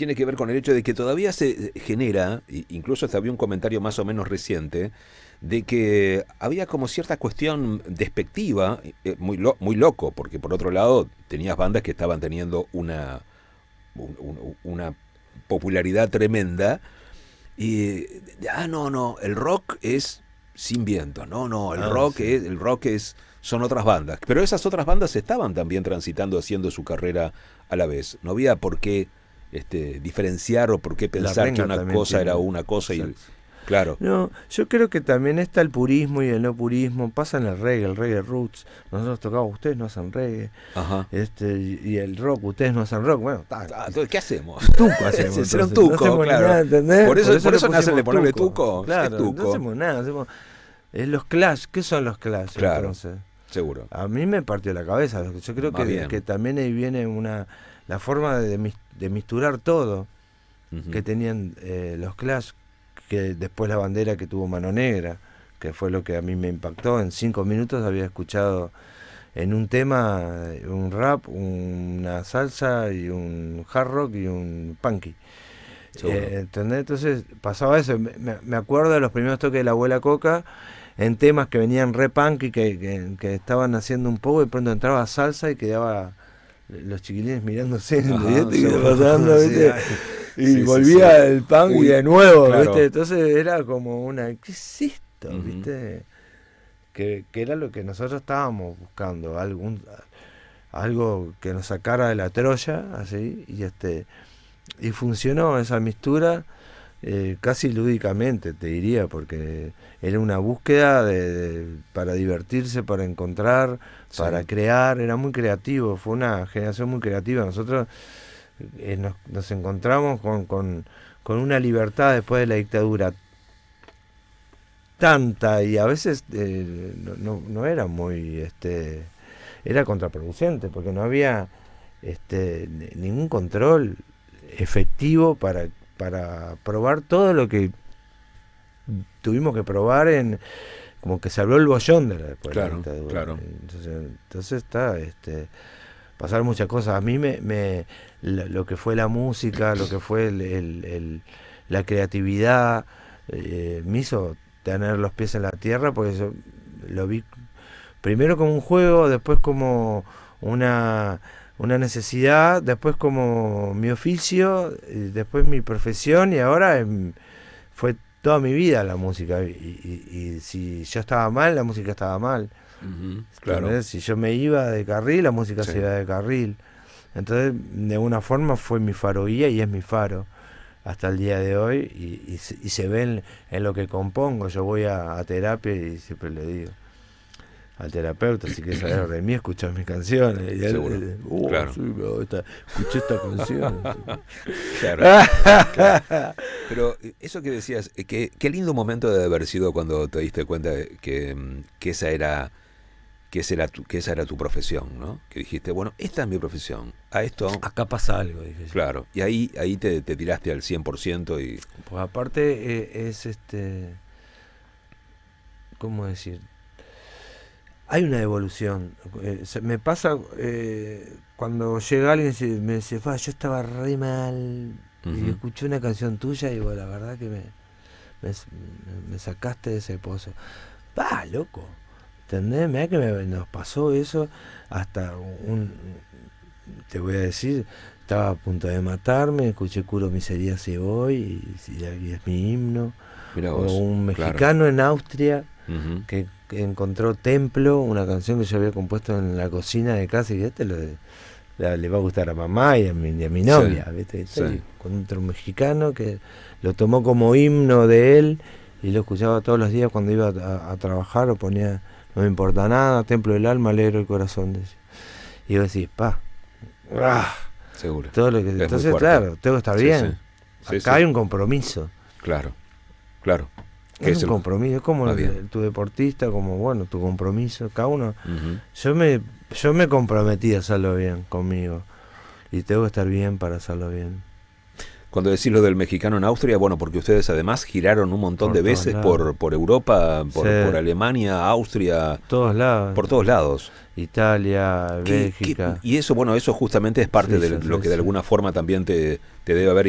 tiene que ver con el hecho de que todavía se genera, incluso hasta había un comentario más o menos reciente, de que había como cierta cuestión despectiva, muy loco, porque por otro lado tenías bandas que estaban teniendo una popularidad tremenda, y no, el rock es sin viento, no, Sí. el rock es son otras bandas, pero esas otras bandas estaban también transitando, haciendo su carrera a la vez. No había por qué diferenciar o por qué La pensar que renga una también cosa era tiene. una cosa y Exacto. claro, No, yo creo que también está el purismo y el no purismo. Pasa en el reggae roots. Nosotros tocamos, ustedes no hacen reggae. ajá. Y el rock, ustedes no hacen rock. Bueno, está. Entonces, ¿qué hacemos? Tuco hacemos, Será un entonces. No tuco, hacemos ni claro. nada, ¿entendés? Por Le eso nacen de pusimos ponerle tuco. tuco, es Claro, no tuco. hacemos nada. Los Clash, ¿qué son los Clash Claro, entonces? seguro. A mí me partió la cabeza. Yo creo Más que bien. también ahí viene la forma de misturar todo que Ujú. tenían los Clash, que después la bandera que tuvo Mano Negra, que fue lo que a mí me impactó. En 5 minutos había escuchado en un tema un rap, una salsa y un hard rock y un punky. Seguro. ¿Entendés? Entonces pasaba eso. Me acuerdo de los primeros toques de la Abuela Coca en temas que venían re punk y que estaban haciendo un poco, y de pronto entraba salsa y quedaba los chiquilines mirándose en el Ajá, ¿viste? ¿Qué está seguro. pasando? Sí, ¿Viste? ay. Y Sí, sí, sí. volvía el punk y Uy, de nuevo, ¿viste? claro. Entonces era como ¿qué es esto? Ujú. ¿Viste? Que era lo que nosotros estábamos buscando, algo que nos sacara de la Troya, así, y funcionó esa mistura. Casi lúdicamente, te diría, porque era una búsqueda para divertirse, para encontrar, para Sí, crear. Era muy creativo, fue una generación muy creativa. Nosotros nos encontramos con una libertad después de la dictadura tanta, y a veces no era muy era contraproducente, porque no había ningún control efectivo para probar todo lo que tuvimos que probar. Como que se habló el bollón después de la claro, dictadura. claro. Entonces está, pasaron muchas cosas. A mí lo que fue la música, lo que fue la creatividad, me hizo tener los pies en la tierra, porque yo lo vi primero como un juego, después como una necesidad, después como mi oficio, y después mi profesión, y ahora fue toda mi vida la música. Y si yo estaba mal, la música estaba mal. Ujú, claro. ¿Entendés? Si yo me iba de carril, la música se Sí. iba de carril. Entonces, de alguna forma fue mi faro guía y es mi faro hasta el día de hoy. Y se ve en lo que compongo. Yo voy a terapia y siempre le digo al terapeuta, si quieres saber de mí, escuchas mis canciones. Y Seguro. él, Claro. sí, escuché esta canción. Claro, claro. Pero eso que decías, qué lindo momento debe haber sido cuando te diste cuenta de que esa era tu profesión, ¿no? Que dijiste, bueno, esta es mi profesión. A esto, Acá pasa algo, dije yo. claro. Y ahí te tiraste al 100% y... Pues aparte es ¿cómo decir? Hay una evolución. Me pasa cuando llega alguien y me dice, yo estaba re mal y Ujú, escuché una canción tuya y digo, la verdad que me, me sacaste de ese pozo. Loco. ¿Entendés? Mirá que nos pasó eso hasta te voy a decir, estaba a punto de matarme, escuché Curo Miseria se voy y es mi himno. mira O vos, un claro. mexicano en Austria Ujú, que encontró Templo, una canción que yo había compuesto en la cocina de casa, y le va a gustar a mamá y a mi sí, novia, ¿viste? sí. Y con otro mexicano que lo tomó como himno de él y lo escuchaba todos los días cuando iba a trabajar, o ponía No me importa nada, Templo del alma, alegro el corazón, decía. Y vos decís, ¡ah! Seguro. Todo lo que, Es muy entonces, fuerte. claro, tengo que estar Sí, sí. bien. Sí, Acá sí. hay un compromiso. Claro, claro. ¿Qué Es es un el...? compromiso, es como Más bien. tu deportista, como bueno, tu compromiso, cada uno. Ujú. Yo me comprometí a hacerlo bien conmigo, y tengo que estar bien para hacerlo bien. Cuando decís lo del mexicano en Austria, bueno, porque ustedes además giraron un montón Por de todos veces lados. por Europa, Sí, por Alemania, Austria, todos lados. por todos lados. Italia, Bélgica, Y eso, bueno, eso justamente es parte de lo que de Suecia. alguna forma también te debe haber